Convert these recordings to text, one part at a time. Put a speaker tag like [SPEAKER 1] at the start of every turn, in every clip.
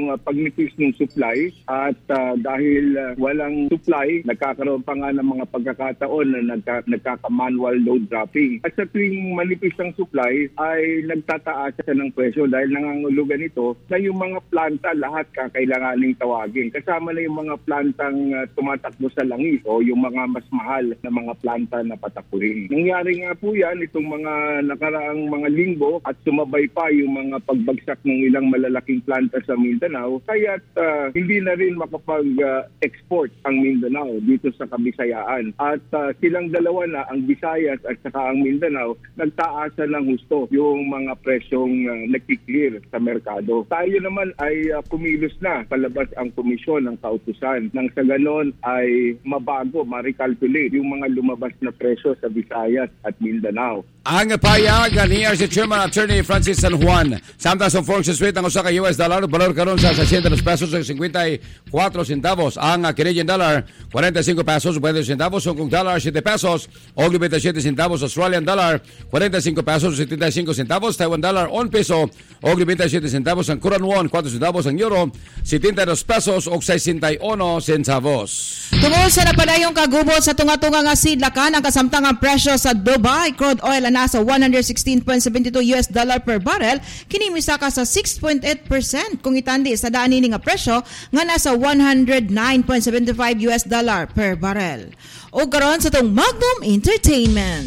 [SPEAKER 1] yung pagnipis ng supply at dahil walang supply, nagkakaroon pa nga ng mga pagkakataon na nagkaka-manual load dropping. At sa tuwing manipis ang supply ay nagtataas siya ng presyo dahil nangangulugan ito na yung mga planta lahat kakailanganing tawagin. Kasama na yung mga plantang tumatakbo sa langis o yung mga mas mahal na mga planta na patakurin. Nangyari nga po yan itong mga nakaraang mga linggo at sumabay pa yung mga pagbagsak ng ilang malalaking planta sa Mindanao, kaya't hindi na rin makapag-export ang Mindanao dito sa Kabisayaan. At silang dalawa na, ang Visayas at saka ang Mindanao, nagtaasan ng husto yung mga presyong nagkiklear sa merkado. Tayo naman ay kumilos na palabas ang komisyon ng kautusan nang sa ganon ay mabago, ma-recalculate yung mga lumabas na presyo sa Visayas at Mindanao.
[SPEAKER 2] Ang payagan ni RC Chairman Attorney Francis San Juan. Samtang sa forex rate ang usa ka US dollar valor karon sa 600 pesos ug 54 centavos. Ang Canadian dollar 45 pesos ug 20 centavos, Hong Kong dollar 7 pesos ug 97 centavos, Australian dollar 45 pesos ug 75 centavos, Taiwan dollar 1 peso ug 97 centavos, ang Korean won 4 centavos, ang euro 72 pesos ug 61 centavos.
[SPEAKER 3] Tungod sa napadayong kagubot sa tunga-tunga nga sidlakan, ang kasamtangang presyo sa Dubai crude oil nasa 116.72 US dollar per barrel, kini misaka sa 6.8% kung itandi sa daan ini nga presyo nga nasa 109.75 US dollar per barrel. O karon sa tong Magnum Entertainment.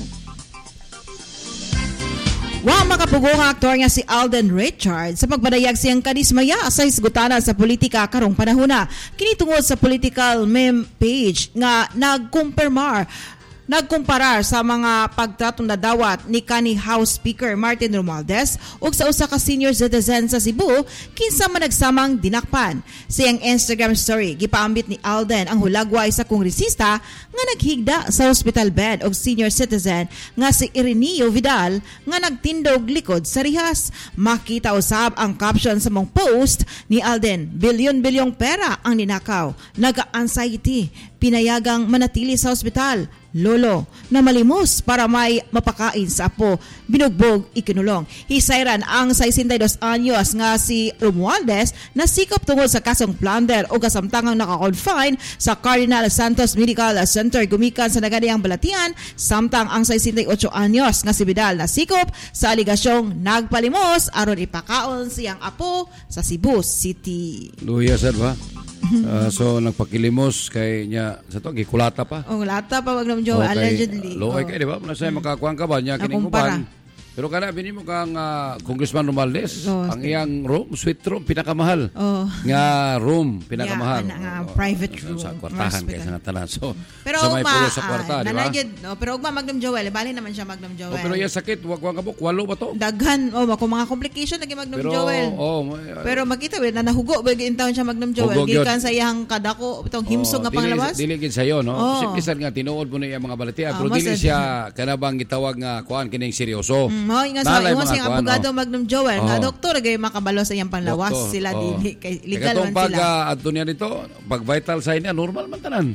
[SPEAKER 3] Wa makapugo nga aktor nga si Alden Richards sa pagpadayag siyang kadismaya sa hisgutanan sa politika karong panahona. Kini tungod sa political meme page nga nagkumparar sa mga pagtratong nadawat ni kanhi House Speaker Martin Romualdez ug sa usa ka senior citizen sa Cebu kinsa man nagsamang dinakpan. Sa iyang Instagram story, gipaambit ni Alden ang hulagway sa kongresista nga naghigda sa hospital bed og senior citizen nga si Ireneo Vidal nga nagtindog likod sa rihas. Makita usab ang caption sa mong post ni Alden, bilyon-bilyong pera ang ninakaw, naga-anxiety, pinayagang manatili sa ospital, lolo na malimos para may mapakain sa apo, binugbog ikinulong. Hisayran ang 62 anyos nga si Romualdez na sikap tungod sa kasong plunder o kasamtangang naka-confine sa Cardinal Santos Medical Center gumikan sa nagadiyang balatian, samtang ang 68 anyos nga si Vidal na sikop sa aligasyong nagpalimos aron ipakaon siyang apo sa Cebu City.
[SPEAKER 2] Luya sad ba? So nagpakilimos kay nya sa to gikulata pa.
[SPEAKER 3] Oh, lata pa wag naman Joe allegedly.
[SPEAKER 2] Loay kay di ba? Nasay makakuan ka ba nya kining uban? Pero kana binimo kang Congressman Romualdez, ang iyang room, suite room pinakamahal. Nga room pinakamahal.
[SPEAKER 3] Private room.
[SPEAKER 2] Sa kwartahan kaysa na tanan. So
[SPEAKER 3] pero
[SPEAKER 2] may pulo sa kwarta, di ba?
[SPEAKER 3] Pero ugma Magnum Joel, bali naman siya Magnum Joel.
[SPEAKER 2] Pero iya sakit, wag kabuk, walo ba to?
[SPEAKER 3] Daghan, ako mga complication lagi Magnum Joel. Pero makita na nahugo ba in town siya Magnum Joel. Gikan sa iyang kadako, itong himsog nga panglabas.
[SPEAKER 2] Dili gid sayo, no? Simple nga tinuod mo na iya mga balatian, pero dili siya kanabang gitawag nga kuan kining seryoso.
[SPEAKER 3] Nga sa siyang abogado Magnum Joel, nga doktor gay makabalo sa iyang panlawas sila dili kay legal man sila. Pag
[SPEAKER 2] adto niya dito, pag vital sign niya normal man tanan.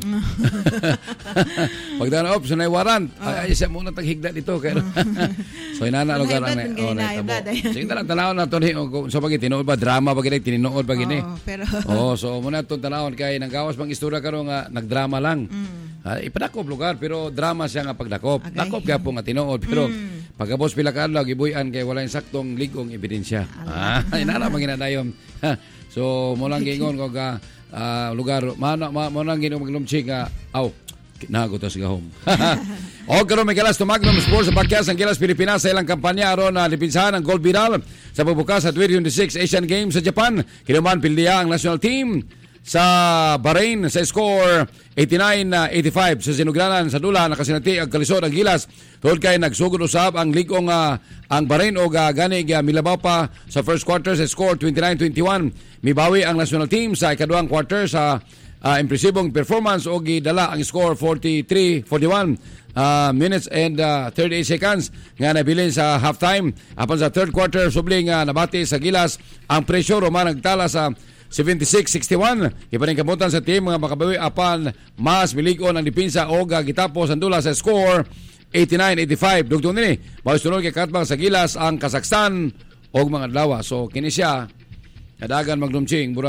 [SPEAKER 2] Pag dana op sunay warrant, ay siya muna taghigda dito kay. So inana lugar na. Sige tanaw na to ni so pag tinuod ba drama pag tininood pag ini. So muna to tanawon kay nanggawas bang istorya karon nga nagdrama lang. Ipadakop lugar pero drama siya nga pagdakop. Dakop kaya po nga tinuod pero pagkabos pila ka adlaw gibuyan kay wala saktong ligong ebidensya. Inana manginadayon. So mo lang gingon ko ka lugar mo lang gingon maglumchig nga nagutos gahom. O karon may galas to Magnum Sports sa podcast ang Gilas Pilipinas sa ilang kampanya aron na lipinsahan ang gold medal sa pagbukas sa 2026 Asian Games sa Japan. Kinuman pildiya ang national team sa Bahrain sa score 89-85 sa sinugranan sa dula nakasinati ang kalisod ang Gilas tungod kay nagsugod usab ang ligong ang Bahrain o gani milabaw pa sa first quarter sa score 29-21. Mibawi ang national team sa ikaduhang quarter sa impresibong performance o gidala ang score 43-41 minutes and 38 seconds nga nabilin sa halftime. Apan sa third quarter subling nabati sa Gilas ang presyo man nagtala sa 76-61. Ipaning kamutan sa team mga makabawi apan mas miligon ang dipinsa o gitapos ang dula sa score 89-85. Dugtong nini mao sunod kay katbang sa Gilas ang Kazakhstan og mga adlaw. So kini siya kadagan maglumching